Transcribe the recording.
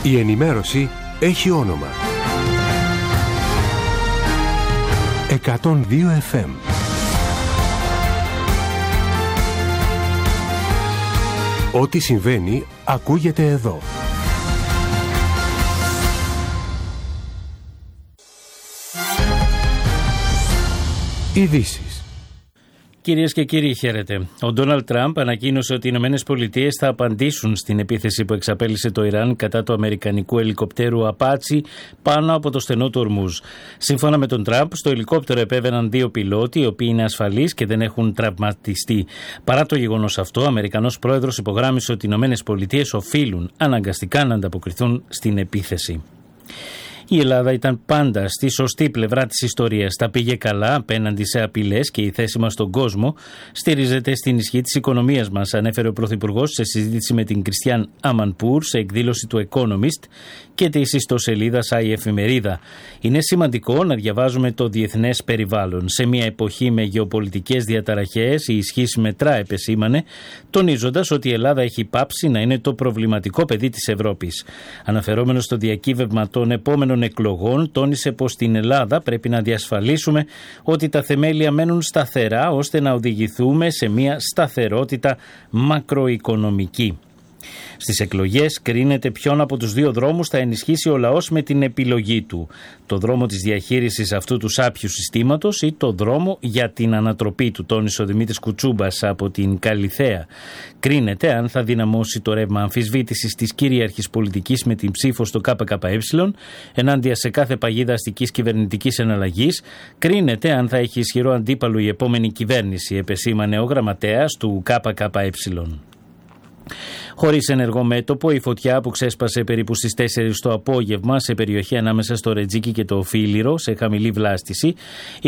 Η ενημέρωση έχει όνομα. 102 FM. Ό,τι συμβαίνει ακούγεται εδώ. Ειδήσεις. Κυρίες και κύριοι, χαίρετε. Ο Ντόναλντ Τραμπ ανακοίνωσε ότι οι Ηνωμένες Πολιτείες θα απαντήσουν στην επίθεση που εξαπέλυσε το Ιράν κατά του αμερικανικού ελικοπτέρου Απάτσι πάνω από το στενό του Ορμούζ. Σύμφωνα με τον Τραμπ, στο ελικόπτερο επέβαιναν 2 πιλότοι, οι οποίοι είναι ασφαλείς και δεν έχουν τραυματιστεί. Παρά το γεγονός αυτό, ο Αμερικανός πρόεδρος υπογράμμισε ότι οι Ηνωμένες Πολιτείες οφείλουν αναγκαστικά να ανταποκριθούν στην επίθεση. Η Ελλάδα ήταν πάντα στη σωστή πλευρά της ιστορίας. Τα πήγε καλά απέναντι σε απειλές και η θέση μας στον κόσμο στηρίζεται στην ισχύ της οικονομίας μας, ανέφερε ο Πρωθυπουργός σε συζήτηση με την Κριστιάν Αμανπούρ σε εκδήλωση του Economist και της ιστοσελίδας η Εφημερίδα. Είναι σημαντικό να διαβάζουμε το διεθνές περιβάλλον. Σε μια εποχή με γεωπολιτικές διαταραχές, η ισχύς μετρά, επεσήμανε, τονίζοντας ότι η Ελλάδα έχει πάψει να είναι το προβληματικό παιδί της Ευρώπης. Αναφερόμενος στο διακύβευμα των επόμενων εκλογών, τόνισε πως στην Ελλάδα πρέπει να διασφαλίσουμε ότι τα θεμέλια μένουν σταθερά ώστε να οδηγηθούμε σε μια σταθερότητα μακροοικονομική. Στις εκλογές κρίνεται ποιον από τους 2 δρόμους θα ενισχύσει ο λαός με την επιλογή του. Το δρόμο της διαχείρισης αυτού του σάπιου συστήματος ή το δρόμο για την ανατροπή του, τόνισε ο Δημήτρης Κουτσούμπας από την Καλιθέα. Κρίνεται αν θα δυναμώσει το ρεύμα αμφισβήτησης της κυρίαρχης πολιτικής με την ψήφο στο ΚΚΕ ενάντια σε κάθε παγίδα αστικής κυβερνητικής εναλλαγής. Κρίνεται αν θα έχει ισχυρό αντίπαλο η επόμενη κυβέρνηση, επεσήμανε ο γραμματέας του ΚΚΕ. Χωρίς ενεργό μέτωπο, η φωτιά που ξέσπασε περίπου στις 4 το απόγευμα σε περιοχή ανάμεσα στο Ρετζίκι και το Φίλιρο, σε χαμηλή βλάστηση,